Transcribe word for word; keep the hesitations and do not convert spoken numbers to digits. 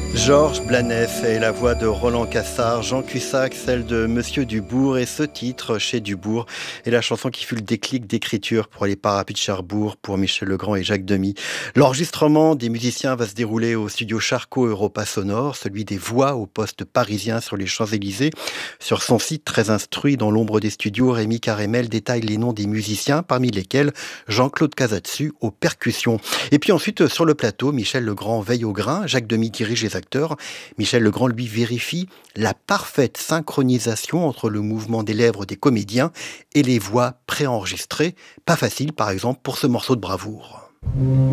Georges Blanet et la voix de Roland Cassard, Jean Cusack, celle de Monsieur Dubourg, et ce titre chez Dubourg est la chanson qui fut le déclic d'écriture pour les Parapluies de Cherbourg pour Michel Legrand et Jacques Demy. L'enregistrement des musiciens va se dérouler au studio Charcot Europa Sonore, celui des voix au poste parisien sur les Champs-Élysées. Sur son site très instruit, dans l'ombre des studios, Rémi Carémel détaille les noms des musiciens, parmi lesquels Jean-Claude Casatsu aux percussions. Et puis ensuite, sur le plateau, Michel Legrand veille au grain, Jacques Demy dirige les acteurs. Michel Legrand, lui, vérifie la parfaite synchronisation entre le mouvement des lèvres des comédiens et les voix préenregistrées. Pas facile, par exemple, pour ce morceau de bravoure.